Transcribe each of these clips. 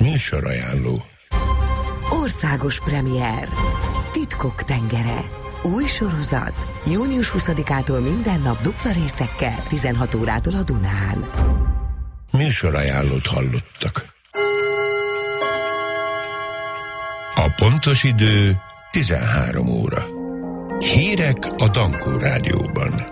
Műsorajánló. Országos premier. Titkok tengere. Új sorozat. Június 20-ától minden nap dupla részekkel, 16 órától a Dunán. Műsorajánlót hallottak. A pontos idő 13 óra. Hírek a Dankó Rádióban.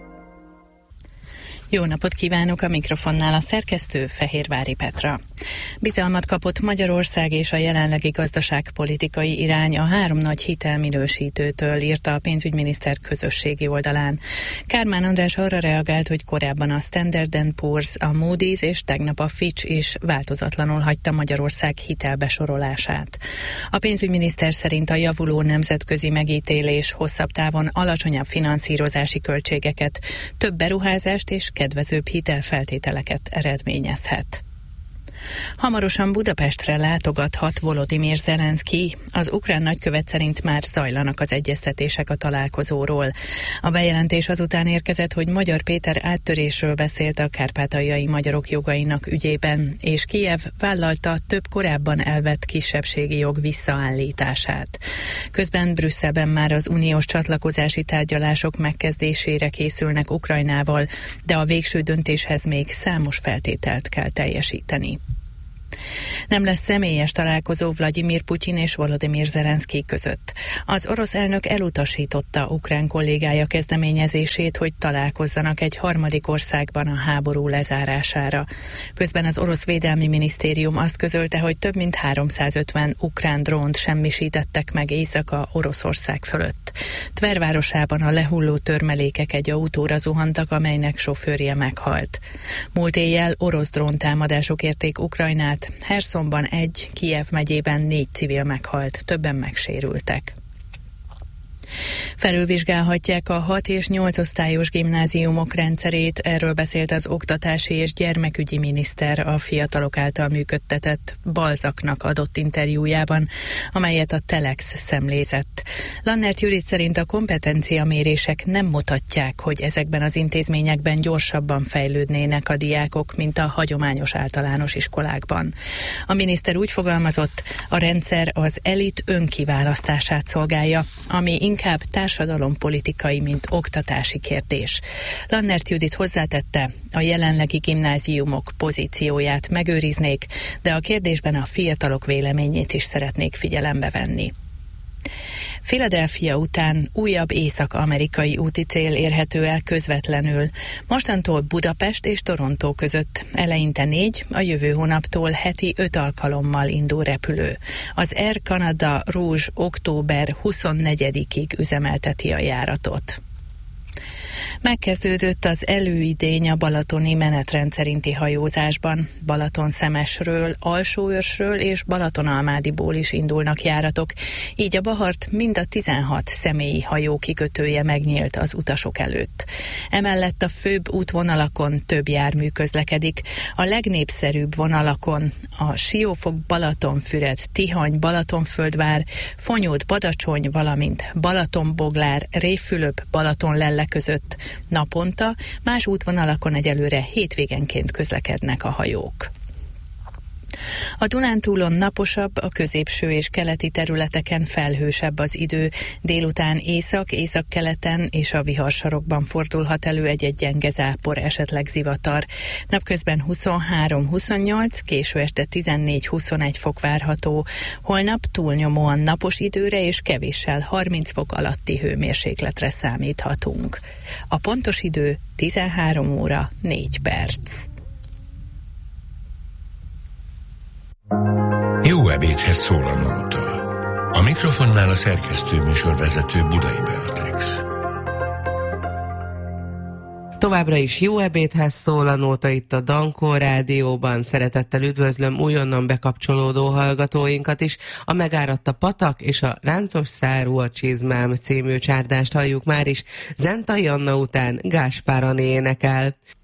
Jó napot kívánok, a mikrofonnál a szerkesztő Fehérvári Petra. Bizalmat kapott Magyarország és a jelenlegi gazdaságpolitikai irány a 3 nagy hitelminősítőtől, írta a pénzügyminiszter közösségi oldalán. Kármán András arra reagált, hogy korábban a Standard & Poor's, a Moody's és tegnap a Fitch is változatlanul hagyta Magyarország hitelbesorolását. A pénzügyminiszter szerint a javuló nemzetközi megítélés hosszabb távon alacsonyabb finanszírozási költségeket, több beruházást és kedvezőbb hitelfeltételeket eredményezhet. Hamarosan Budapestre látogathat Volodymyr Zelenszky. Az ukrán nagykövet szerint már zajlanak az egyeztetések a találkozóról. A bejelentés azután érkezett, hogy Magyar Péter áttörésről beszélt a kárpátaljai magyarok jogainak ügyében, és Kijev vállalta több korábban elvett kisebbségi jog visszaállítását. Közben Brüsszelben már az uniós csatlakozási tárgyalások megkezdésére készülnek Ukrajnával, de a végső döntéshez még számos feltételt kell teljesíteni. Nem lesz személyes találkozó Vladimir Putyin és Volodymyr Zelenszky között. Az orosz elnök elutasította ukrán kollégája kezdeményezését, hogy találkozzanak egy harmadik országban a háború lezárására. Közben az orosz védelmi minisztérium azt közölte, hogy több mint 350 ukrán drónt semmisítettek meg éjszaka Oroszország fölött. Tver városában a lehulló törmelékek egy autóra zuhantak, amelynek sofőrje meghalt. Múlt éjjel orosz dróntámadások érték Ukrajnát, Hersonban 1, Kijev megyében 4 civil meghalt, többen megsérültek. Felülvizsgálhatják a 6 és 8 osztályos gimnáziumok rendszerét, erről beszélt az oktatási és gyermekügyi miniszter a fiatalok által működtetett Balzaknak adott interjújában, amelyet a Telex szemlézett. Lannert Judit szerint a kompetenciamérések nem mutatják, hogy ezekben az intézményekben gyorsabban fejlődnének a diákok, mint a hagyományos általános iskolákban. A miniszter úgy fogalmazott, a rendszer az elit önkiválasztását szolgálja, ami inkább társadalompolitikai, mint oktatási kérdés. Lannert Judit hozzátette, a jelenlegi gimnáziumok pozícióját megőriznék, de a kérdésben a fiatalok véleményét is szeretnék figyelembe venni. Philadelphia után újabb észak-amerikai úti cél érhető el közvetlenül. Mostantól Budapest és Toronto között eleinte 4, a jövő hónaptól heti 5 alkalommal indul repülő. Az Air Canada Rouge október 24-ig üzemelteti a járatot. Megkezdődött az előidény a balatoni menetrend szerinti hajózásban. Balatonszemesről, Alsóörsről és Balatonalmádiból is indulnak járatok, így a Bahart mind a 16 személyi hajó kikötője megnyílt az utasok előtt. Emellett a főbb útvonalakon több jármű közlekedik. A legnépszerűbb vonalakon a Siófok-Balatonfüred, Tihany-Balatonföldvár, Fonyód-Badacsony, valamint Balatonboglár, Révfülöp-Balatonlelle között naponta, más útvonalakon egyelőre hétvégenként közlekednek a hajók. A Dunántúlon naposabb, a középső és keleti területeken felhősebb az idő, délután észak-északkeleten és a viharsarokban fordulhat elő egy-egy gyenge zápor, esetleg zivatar. Napközben 23-28, késő este 14-21 fok várható. Holnap túlnyomóan napos időre és kevéssel 30 fok alatti hőmérsékletre számíthatunk. A pontos idő 13 óra 4 perc. Jó ebédhez szól a nóta. A mikrofonnál a szerkesztő műsorvezető Budai Beatrix. Továbbra is jó ebédhez szól a nóta itt a Dankó Rádióban. Szeretettel üdvözlöm újonnan bekapcsolódó hallgatóinkat is. A Megáradt a patak és a Ráncos szárú a csizmám című csárdást halljuk már is. Zentai Anna után Gáspár Ané énekel.